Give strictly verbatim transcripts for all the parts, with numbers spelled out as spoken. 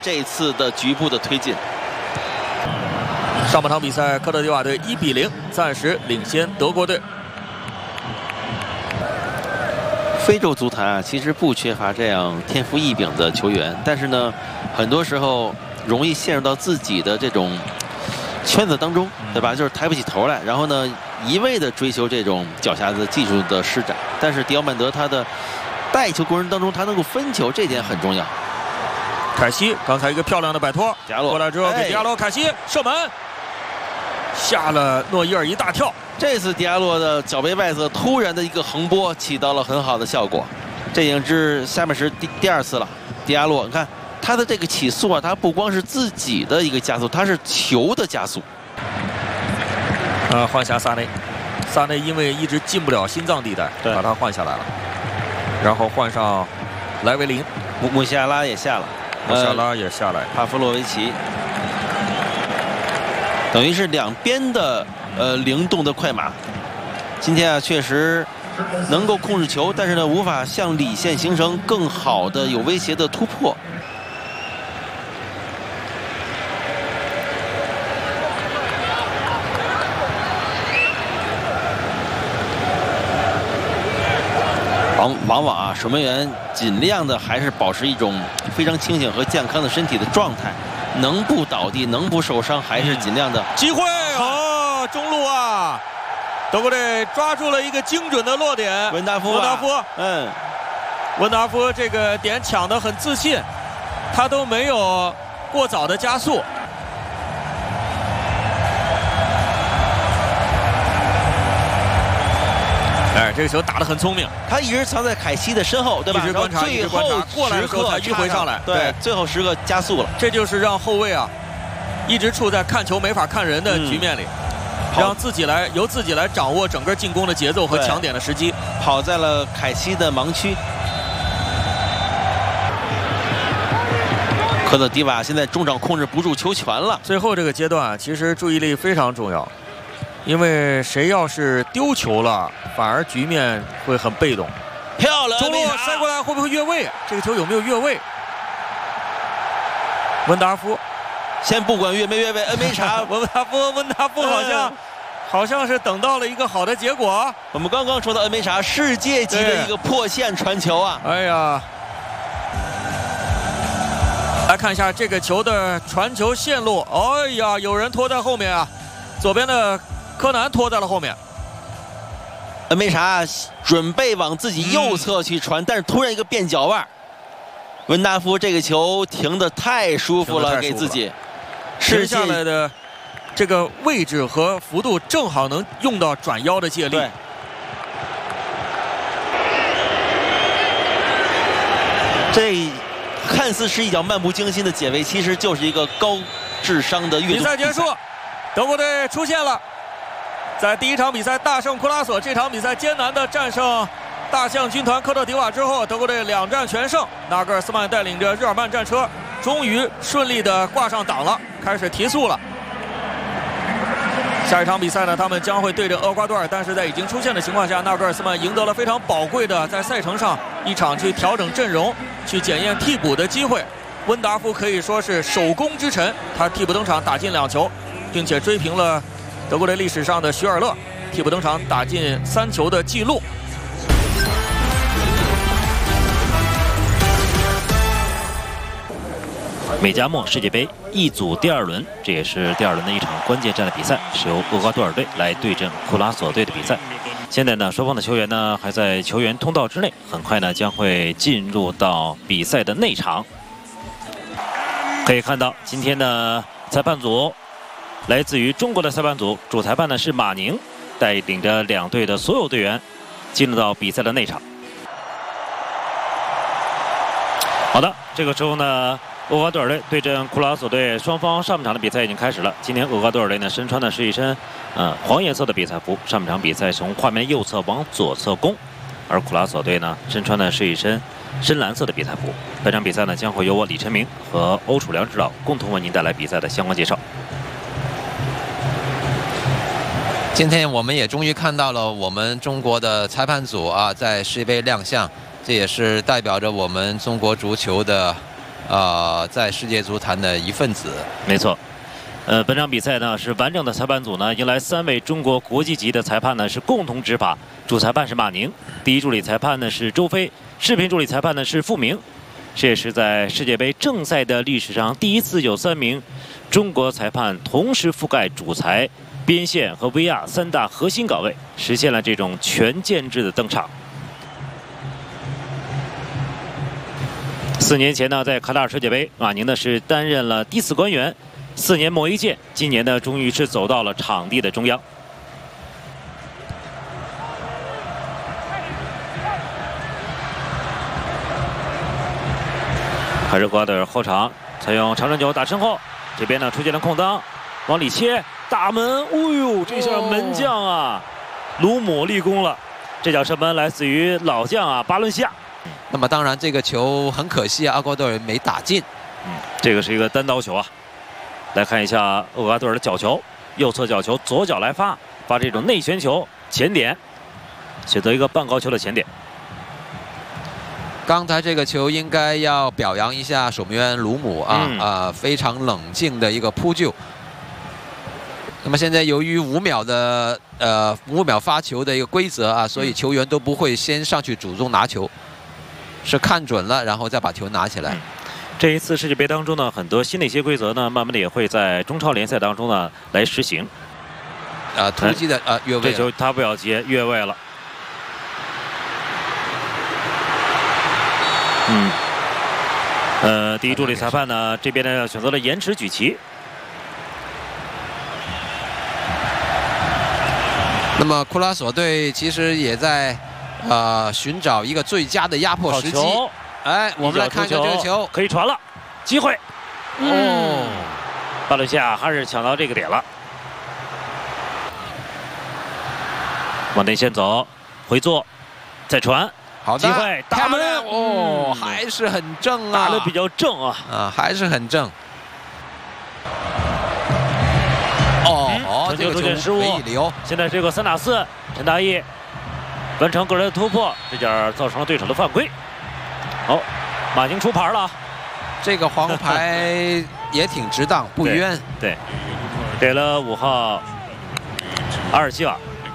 这次的局部的推进。 上半场比赛，科特迪瓦队一比零暂时领先德国队。 非洲足坛啊，其实不缺乏这样天赋异禀的球员，但是呢，很多时候容易陷入到自己的这种圈子当中，对吧？就是抬不起头来，然后呢，一味的追求这种脚下的技术的施展。但是迪奥曼德他的带球过程当中，他能够分球，这点很重要。 凯西刚才一个漂亮的摆脱， 迪亚洛过来之后给迪亚洛，凯西射门，吓了诺伊尔一大跳。 这次迪亚洛的脚背外侧突然的一个横拨，起到了很好的效果。这已经是下半时第第二次了。迪亚洛，你看他的这个起速啊，他不光是自己的一个加速，他是球的加速。 呃，换下萨内，萨内因为一直进不了心脏地带，把他换下来了。然后换上莱维林， 穆穆西亚拉也下了， 穆西亚拉也下来， 帕夫洛维奇，等于是两边的呃灵动的快马。今天啊，确实能够控制球，但是呢，无法向里线形成更好的有威胁的突破。往往往啊，守门员尽量的还是保持一种非常清醒和健康的身体的状态，能不倒地，能不受伤，还是尽量的。 机会哦，中路啊，德国队抓住了一个精准的落点。 文达夫、啊， 文达夫， 嗯， 文达夫这个点抢得很自信，他都没有过早的加速。哎，这个球打得很聪明， 他一直藏在凯西的身后，对吧？ 一直观察，一直观察，过来的时候才迂回上来， 对，对最后时刻加速了。 这就是让后卫啊，一直处在看球没法看人的局面里，嗯、让自己来由自己来掌握整个进攻的节奏和抢点的时机， 跑在了凯西的盲区。科特迪瓦现在中场控制不住球权了。 最后这个阶段啊，其实注意力非常重要。因为谁要是丢球了，反而局面会很被动。 漂亮， 中路塞过来会不会越位？这个球有没有越位？温达夫， 先不管越没越位，恩梅查， 温达夫，温达夫好像、嗯、好像是等到了一个好的结果。 我们刚刚说到恩梅查世界级的一个破线传球啊！ 哎呀，来看一下这个球的传球线路。哎呀，有人拖在后面啊，左边的。柯南拖在了后面， 恩梅查准备往自己右侧去传，嗯、但是突然一个变脚腕，文达夫这个球停得太舒服了，给自己停下来的这个位置和幅度正好能用到转腰的借力。 这看似是一脚漫不经心的解围，其实就是一个高智商的运动。 比赛结束，德国队出现了。在第一场比赛大胜库拉索，这场比赛艰难的战胜大象军团科特迪瓦之后，德国队两战全胜。纳格尔斯曼带领着日耳曼战车，终于顺利的挂上档了，开始提速了。下一场比赛呢，他们将会对阵厄瓜多尔，但是在已经出现的情况下，纳格尔斯曼赢得了非常宝贵的在赛程上一场去调整阵容、去检验替补的机会。温达夫可以说是首功之臣，他替补登场打进两球，并且追平了德国队历史上的徐尔勒替补登场打进三球的记录。 美加墨世界杯一组第二轮，这也是第二轮的一场关键战的比赛，是由厄瓜多尔队来对阵库拉索队的比赛。现在呢，双方的球员呢还在球员通道之内，很快呢将会进入到比赛的内场。可以看到，今天的裁判组。来自于中国的裁判组，主裁判呢是马宁，带领着两队的所有队员进入到比赛的内场。好的，这个时候呢，厄瓜多尔队对阵库拉索队，双方上半场的比赛已经开始了。今天厄瓜多尔队呢身穿的是一身呃黄颜色的比赛服，上半场比赛从画面右侧往左侧攻，而库拉索队呢身穿的是一身深蓝色的比赛服。本场比赛呢将会由我李晨明和欧楚良指导共同为您带来比赛的相关介绍。 今天我们也终于看到了我们中国的裁判组啊，在世界杯亮相，这也是代表着我们中国足球的呃，在世界足坛的一份子。 没错。呃，本场比赛呢是完整的裁判组呢迎来三位中国国际级的裁判呢是共同执法，主裁判是马宁，第一助理裁判呢是周飞，视频助理裁判呢是傅明。这也是在世界杯正赛的历史上第一次有三名中国裁判同时覆盖主裁、边线和 V R 三大核心岗位，实现了这种全建制的登场。四年前呢，在卡塔尔世界杯，马宁呢是担任了第四官员。 四年磨一剑，今年呢，终于是走到了场地的中央。还是厄瓜多尔后场，采用长传球打身后，这边呢出现了空当，往里切，大门，哦呦，这下门将啊，卢姆立功了。这脚射门来自于老将啊，巴伦西亚。 那么当然，这个球很可惜啊，厄瓜多尔没打进。 嗯，这个是一个单刀球啊。 来看一下厄瓜多尔的角球，右侧角球，左脚来发，发这种内旋球前点，选择一个半高球的前点。 刚才这个球应该要表扬一下守门员卢姆啊、嗯、啊，非常冷静的一个扑救。那么现在由于五秒的呃五秒发球的一个规则啊，所以球员都不会先上去主动拿球，是看准了然后再把球拿起来。嗯这一次世界杯当中呢，很多新的一些规则呢，慢慢的也会在中超联赛当中呢来实行。 啊，突击的啊越位， 这球他不要接，越位了。嗯，呃，第一助理裁判呢这边呢选择了延迟举旗。 那么库拉索队其实也在呃寻找一个最佳的压迫时机。 哎，我们来看看这个球， 可以传了，机会。哦，巴伦西亚还是抢到这个点了，往内线走，回做，再传， 好的， 机会，大门哦，嗯、还是很正啊， 打得比较正啊， 啊，还是很正。哦，哦、 嗯，这个球失误， 可以留。 现在这个三打四，陈大义完成个人的突破，这点造成了对手的犯规。 好，马宁出牌了， 这个黄牌也挺值当，不冤。 对，对给了五号阿尔西瓦。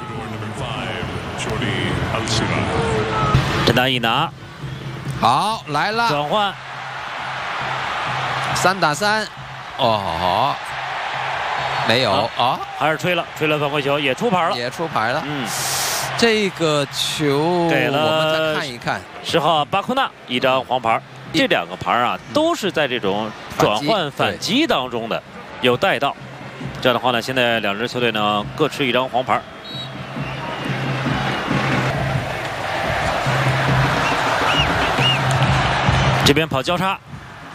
陈大义拿， 好来了， 转换， 三打三，哦，没有啊、哦， 还是吹了，吹了犯规球，也出牌了， 也出牌了， 嗯。 这个球给了我们再看一看， 十号巴库纳一张黄牌，这两个牌啊都是在这种转换反击当中的，有带到。这样的话呢，现在两支球队呢各持一张黄牌。这边跑交叉，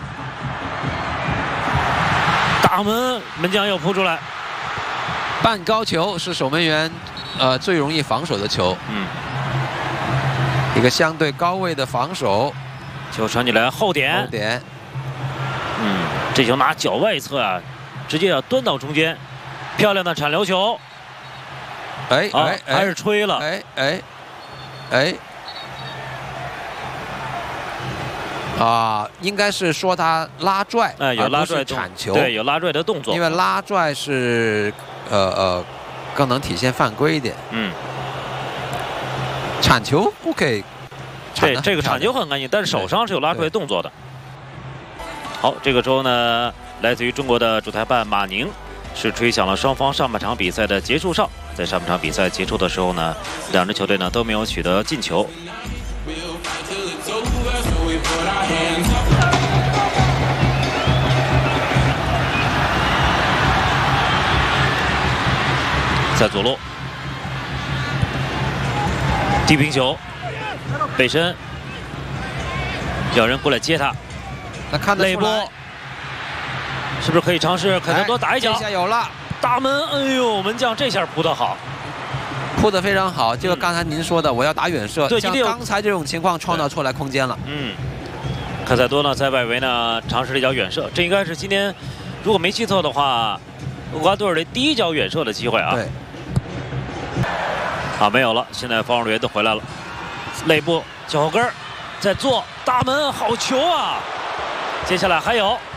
大门门将又扑出来， 半高球是守门员。 呃，最容易防守的球，嗯，一个相对高位的防守， 球传起来后点， 后点， 嗯，这球拿脚外侧啊，直接要端到中间，漂亮的铲流球， 哎哎， 哎还是吹了， 哎哎哎，啊，应该是说他拉拽， 哎，有拉拽铲球， 对，有拉拽的动作， 因为拉拽是呃呃。 更能体现犯规一点。嗯，铲球不给， 对，这个铲球很干净，但是手上是有拉出来动作的。好，这个时候呢，来自于中国的主裁判马宁是吹响了双方上半场比赛的结束哨。在上半场比赛结束的时候呢，两支球队呢都没有取得进球。在左路，低平球，背身，有人过来接他， 那看得出来， 是不是可以尝试凯特多打一脚？ 这下有了， 大门，哎呦，门将这下扑得好， 扑得非常好。就刚才您说的，我要打远射， 对， 像刚才这种情况创造出来空间了。 嗯，凯塞多呢在外围呢尝试了一脚远射，这应该是今天如果没记错的话，厄瓜多尔的第一脚远射的机会啊。 对。 啊，没有了！现在防守员都回来了，肋部脚后跟儿，在做大门，好球啊！ 接下来还有